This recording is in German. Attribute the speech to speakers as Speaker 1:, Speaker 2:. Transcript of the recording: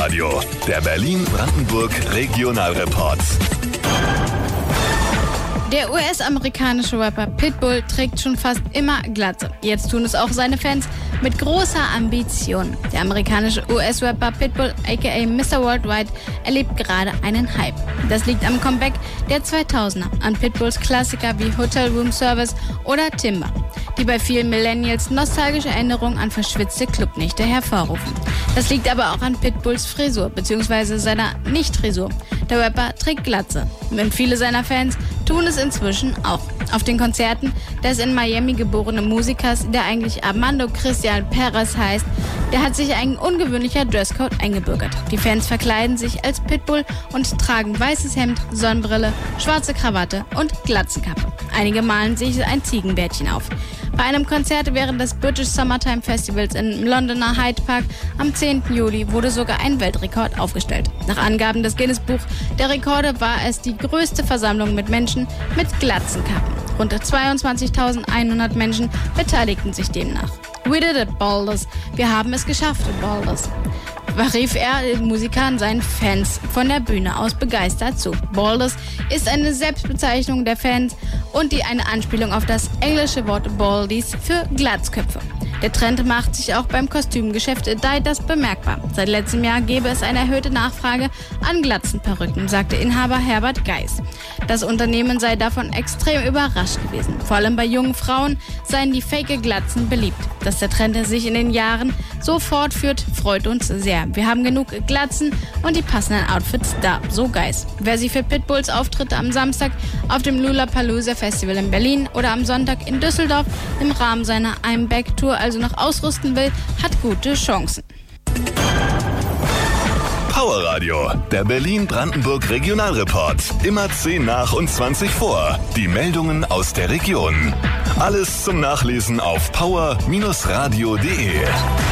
Speaker 1: Powerradio, der Berlin-Brandenburg Regionalreport.
Speaker 2: Der US-amerikanische Rapper Pitbull trägt schon fast immer Glatze. Jetzt tun es auch seine Fans mit großer Ambition. Der amerikanische US-Rapper Pitbull, aka Mr. Worldwide, erlebt gerade einen Hype. Das liegt am Comeback der 2000er, an Pitbulls Klassiker wie Hotel Room Service oder Timber, die bei vielen Millennials nostalgische Erinnerungen an verschwitzte Clubnächte hervorrufen. Das liegt aber auch an Pitbulls Frisur bzw. seiner Nicht-Frisur. Der Rapper trägt Glatze und viele seiner Fans tun es inzwischen auch. Auf den Konzerten des in Miami geborenen Musikers, der eigentlich Armando Cristian Perez heißt, der hat sich ein ungewöhnlicher Dresscode eingebürgert. Die Fans verkleiden sich als Pitbull und tragen weißes Hemd, Sonnenbrille, schwarze Krawatte und Glatzenkappe. Einige malen sich ein Ziegenbärtchen auf. Bei einem Konzert während des British Summertime Festivals im Londoner Hyde Park am 10. Juli wurde sogar ein Weltrekord aufgestellt. Nach Angaben des Guinness-Buch der Rekorde war es die größte Versammlung mit Menschen mit Glatzenkappen. Rund 22.100 Menschen beteiligten sich demnach. We did it, Baldus. Wir haben es geschafft, Baldus, rief er den Musikern seinen Fans von der Bühne aus begeistert zu. Baldus ist eine Selbstbezeichnung der Fans und eine Anspielung auf das englische Wort Baldies für Glatzköpfe. Der Trend macht sich auch beim Kostümgeschäft Adidas bemerkbar. Seit letztem Jahr gäbe es eine erhöhte Nachfrage an Glatzenperücken, sagte Inhaber Herbert Geis. Das Unternehmen sei davon extrem überrascht gewesen. Vor allem bei jungen Frauen seien die Fake-Glatzen beliebt. Dass der Trend sich in den Jahren so fortführt, freut uns sehr. Wir haben genug Glatzen und die passenden Outfits da, so Geis. Wer sich für Pitbulls Auftritte am Samstag auf dem Lollapalooza Festival in Berlin oder am Sonntag in Düsseldorf im Rahmen seiner I'm Back Tour also noch ausrüsten will, hat gute Chancen.
Speaker 1: Powerradio, der Berlin-Brandenburg Regionalreport. Immer 10 nach und 20 vor. Die Meldungen aus der Region. Alles zum Nachlesen auf power-radio.de.